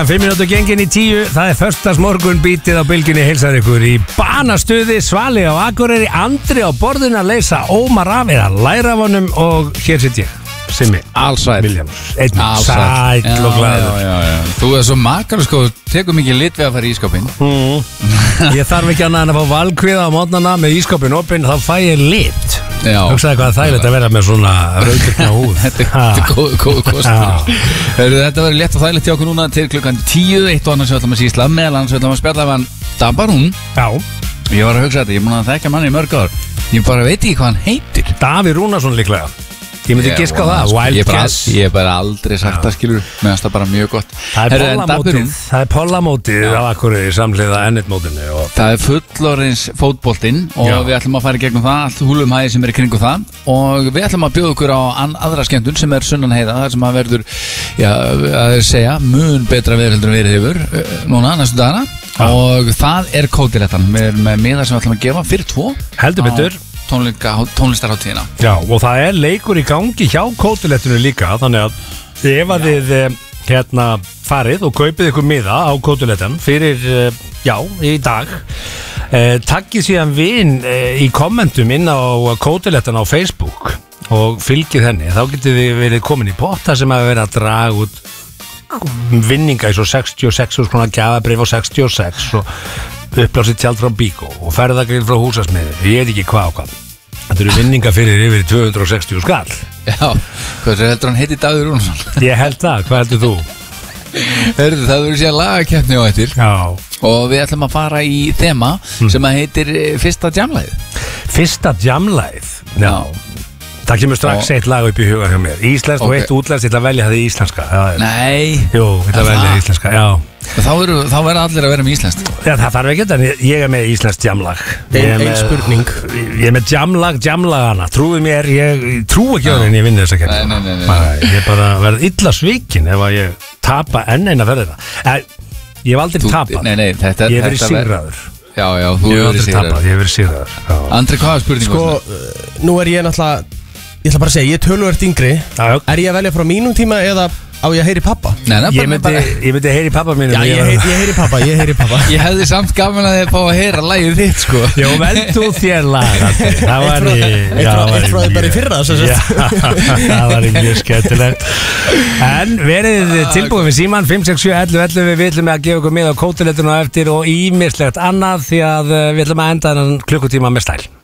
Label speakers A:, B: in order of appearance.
A: 5 minútur gengin í 10, það föstudagsmorgun bítið á bylgjunni heilsar ykkur í banastuði, Svali á Akureyri, Andri á borðinu að leysa Ómar af eða læra af honum og hér sitt ég, Simmi Williams, einn sæll og glaður.
B: Já. Þú er svo makar sko, tekur mikið lit við að fara í ískápinn.
A: Ég þarf ekki annað en að fá valkviða á mótnana með ískápinn opinn, þá fæ ég lit. Hugsaði hvað þægilegt að vera með svona rauðbyrna húð. Þetta
B: er góð kostur. Þetta verður létt og þægilegt hjá okkur núna til klukkan 10, eitt og annars við ætlum að sýsla, meðal annars við ætlum að spjalla af hann Dabarún.
A: Já.
B: Ég var að hugsa þetta, ég er múin að þekka manni í mörg ár. Ég bara veit ekki hvað hann heitir.
A: Davíð Rúnarsson líklega. Ég myndi giska á það, Wildcats.
B: Ég hef bara aldrei sagt það, skilur, meðan það bara mjög gott.
A: Það er pollamótið á Akureyri samhliða ennitmótinu.
B: Það er fullorins fótboltinn og við ætlum að fara í gegnum það, allt húlumhæði sem er í kringu það og við ætlum að bjóða okkur á aðra skemmtun sem er sunnan heiða, þar sem að verður, að segja, mun betra veðurheldur en verið hefur núna næstu dagana og það er kótilettan með miðar sem við ætlum að gefa fyrir 2.
A: Heldur betur.
B: Tónlistarháttíðina.
A: Já, og það er leikur í gangi hjá kótilettinu líka, þannig að ef að þið farið og kaupið ykkur miða á kótilettan fyrir, í dag, takkið síðan vin í kommentum inn á kótilettan á Facebook og fylgið henni, þá getið þið verið komin í potta sem að vera að draga út vinninga í svo 66 og svona gjafabrif á 66 og upplásið tjald frá Bíkó og ferðagril frá húsasmiði, ég veit ekki hvað og hvað. Þetta eru vinninga fyrir yfir 260 skall.
B: Já, hvað heldur hann heiti Davíð Rúnarsson?
A: Ég held það, hvað heldur þú?
B: Það verður síðan lagakeppni á eftir.
A: Já. Og
B: við ætlum að fara í þema sem að heitir Fyrsta jamlagið.
A: Fyrsta jamlagið? Já. Það kemur strax eitt lag upp í huga hjá mér. Íslenskt og eitt útlenskt, ég ætla að velja það í íslenska.
B: Nei.
A: Jú, ég ætla að velja íslenska, já.
B: Þá verða allir að vera með íslenskt.
A: Já, það þarf ekki, en ég er með íslenskt jamlag.
C: Ein spurning.
A: Ég er með jamlagana. Trúið mér, ég trú ekki á það en ég vinni þessa keppni.
B: Nei.
A: Ég bara verð illa svikinn ef að ég tapa enn eina ferðina. Ég hef aldrei tapað.
B: Nei, þetta
A: ég hef verið sigraður.
B: Já, þú hefur
A: verið sigraður.
B: Andri, hvað er spurning?
C: Sko, nú er ég náttúrulega, ég ætla bara að segja, ég er töluvert yngri. Er ég að velja frá mínum tíma eða á ég að heyri pappa?
A: Nei, ég myndi heyri pappa mínum.
C: Já, ég heyri pappa.
B: Ég hefði samt gaman að þið fá að heyra lagið þitt, sko.
A: Jó, veldu þér lag. Það var
C: eitt frá því bara í fyrra.
A: Það var mjög skemmtilegt. En verið tilbúin við síman 5671111, við ætlum að gefa ykkur með á kótilettuna eftir og ímislegt annað því að við ætlum að enda þennan klukkutíma með stæl.